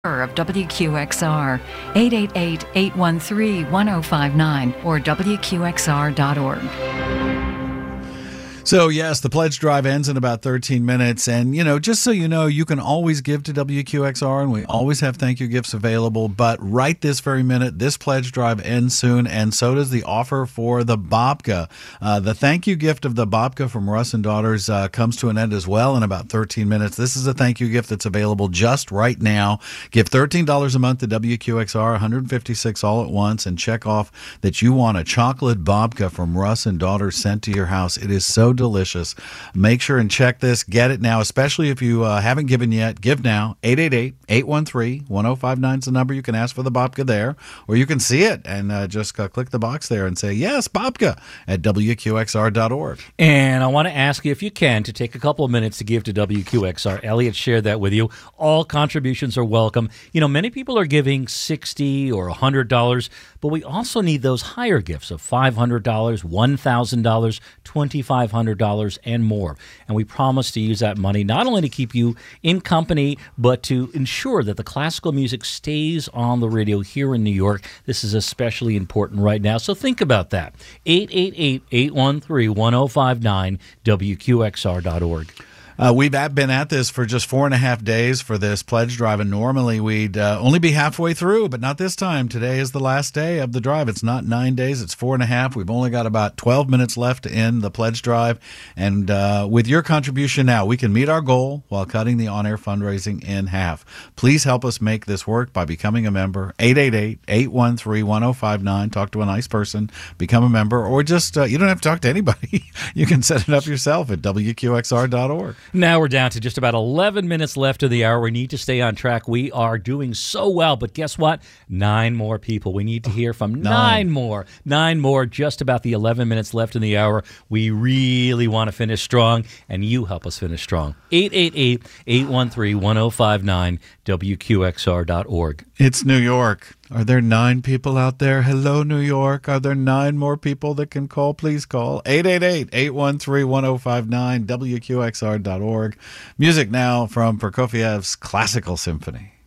of WQXR, 888-813-1059 or WQXR.org. So, yes, the pledge drive ends in about 13 minutes. And, just so you know, you can always give to WQXR, and we always have thank you gifts available. But right this very minute, this pledge drive ends soon, and so does the offer for the babka. The thank you gift of the babka from Russ and Daughters comes to an end as well in about 13 minutes. This is a thank you gift that's available just right now. Give $13 a month to WQXR, $156 all at once, and check off that you want a chocolate babka from Russ and Daughters sent to your house. It is so delicious. Make sure and check this. Get it now, especially if you haven't given yet. Give now. 888-813-1059 is the number. You can ask for the babka there, or you can see it and just click the box there and say, yes, babka at WQXR.org. And I want to ask you, if you can, to take a couple of minutes to give to WQXR. Elliot shared that with you. All contributions are welcome. Many people are giving $60 or $100, but we also need those higher gifts of $500, $1,000, $2,500, and more. And we promise to use that money not only to keep you in company, but to ensure that the classical music stays on the radio here in New York. This is especially important right now, so think about that. 888-813-1059, WQXR.org. We've been at this for just 4.5 days for this pledge drive, and normally we'd only be halfway through, but not this time. Today is the last day of the drive. It's not 9 days, it's 4.5. We've only got about 12 minutes left to end the pledge drive, and with your contribution now, we can meet our goal while cutting the on-air fundraising in half. Please help us make this work by becoming a member. 888-813-1059. Talk to a nice person, become a member, or just, you don't have to talk to anybody. You can set it up yourself at WQXR.org. Now we're down to just about 11 minutes left of the hour. We need to stay on track. We are doing so well, but guess what? 9 more people. We need to hear from 9 more. 9 more, just about the 11 minutes left in the hour. We really want to finish strong, and you help us finish strong. 888-813-1059, WQXR.org. It's New York. Are there 9 people out there? Hello, New York. Are there 9 more people that can call? Please call. 888-813-1059, WQXR.org. Music now from Prokofiev's Classical Symphony.